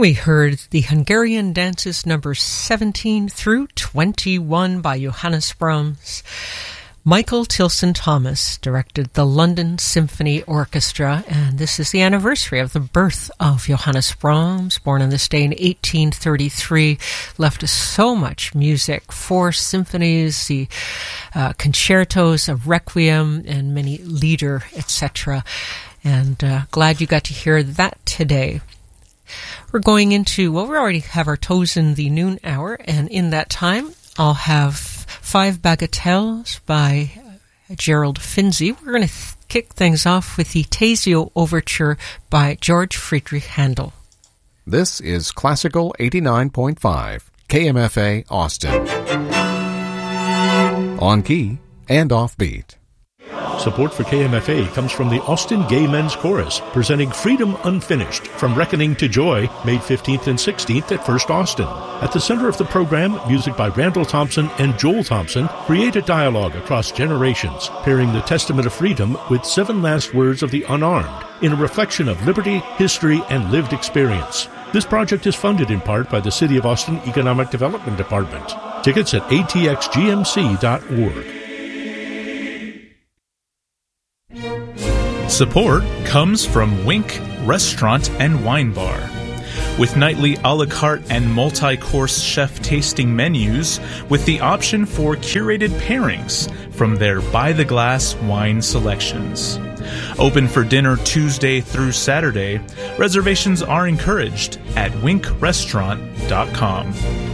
We heard the Hungarian Dances numbers 17 through 21 by Johannes Brahms. Michael Tilson Thomas directed the London Symphony Orchestra, and this is the anniversary of the birth of Johannes Brahms, born on this day in 1833, left us so much music, 4 symphonies, the concertos, a requiem, and many lieder, etc. And glad you got to hear that today. We're going into, well, we already have our toes in the noon hour, and in that time, I'll have 5 Bagatelles by Gerald Finzi. We're going to kick things off with the Teseo Overture by George Friedrich Handel. This is Classical 89.5, KMFA Austin. On key and offbeat. Support for KMFA comes from the Austin Gay Men's Chorus, presenting Freedom Unfinished, From Reckoning to Joy, May 15th and 16th at First Austin. At the center of the program, music by Randall Thompson and Joel Thompson create a dialogue across generations, pairing the Testament of Freedom with 7 last words of the unarmed, in a reflection of liberty, history, and lived experience. This project is funded in part by the City of Austin Economic Development Department. Tickets at atxgmc.org. Support comes from Wink Restaurant and Wine Bar. With nightly a la carte and multi-course chef tasting menus with the option for curated pairings from their by-the-glass wine selections. Open for dinner Tuesday through Saturday. Reservations are encouraged at winkrestaurant.com.